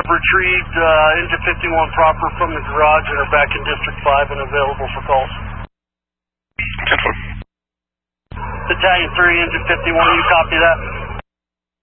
I've retrieved Engine 51 proper from the garage and are back in District 5 and available for calls. 10-4. Battalion 3, Engine 51, you copy that?